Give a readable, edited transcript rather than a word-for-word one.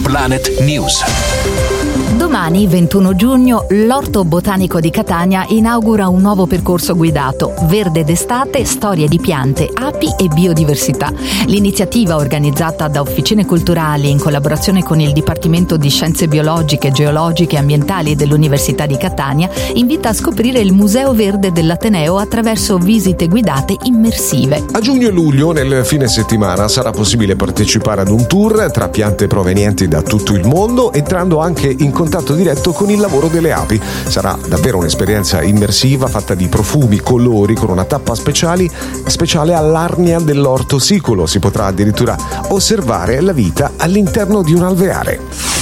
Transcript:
Planet News. Domani, 21 giugno, l'Orto Botanico di Catania inaugura un nuovo percorso guidato, Verde d'estate, storie di piante, api e biodiversità. L'iniziativa, organizzata da Officine Culturali in collaborazione con il Dipartimento di Scienze Biologiche, Geologiche e Ambientali dell'Università di Catania, invita a scoprire il Museo Verde dell'Ateneo attraverso visite guidate immersive. A giugno e luglio, nel fine settimana, sarà possibile partecipare ad un tour tra piante provenienti da tutto il mondo, entrando anche in contatto diretto con il lavoro delle api. Sarà davvero un'esperienza immersiva fatta di profumi, colori, con una tappa speciale all'Arnia dell'Orto Siculo. Si potrà addirittura osservare la vita all'interno di un alveare.